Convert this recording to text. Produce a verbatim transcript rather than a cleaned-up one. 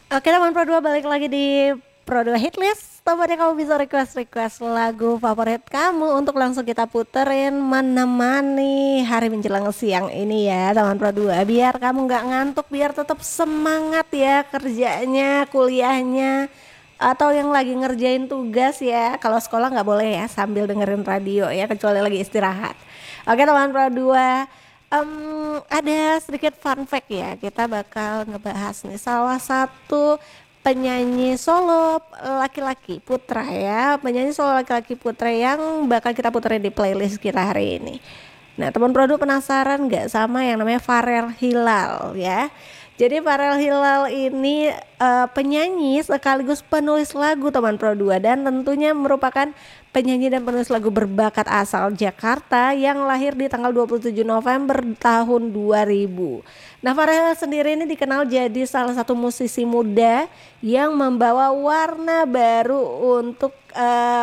Oke teman Pro dua, balik lagi di Pro dua Hitlist. Tempatnya kamu bisa request-request lagu favorit kamu untuk langsung kita puterin menemani hari menjelang siang ini ya teman Pro dua. Biar kamu nggak ngantuk, biar tetap semangat ya kerjanya, kuliahnya, atau yang lagi ngerjain tugas ya. Kalau sekolah nggak boleh ya sambil dengerin radio ya, kecuali lagi istirahat. Oke teman Pro dua, Em, ada sedikit fun fact ya. Kita bakal ngebahas nih salah satu penyanyi solo laki-laki putra ya. Penyanyi solo laki-laki putra yang bakal kita puterin di playlist kita hari ini. Nah, teman produk penasaran nggak sama yang namanya Farel Hilal ya? Jadi Farel Hilal ini eh, penyanyi sekaligus penulis lagu teman Pro dua, dan tentunya merupakan penyanyi dan penulis lagu berbakat asal Jakarta yang lahir di tanggal dua puluh tujuh November tahun dua ribu. Nah, Farel sendiri ini dikenal jadi salah satu musisi muda yang membawa warna baru untuk eh,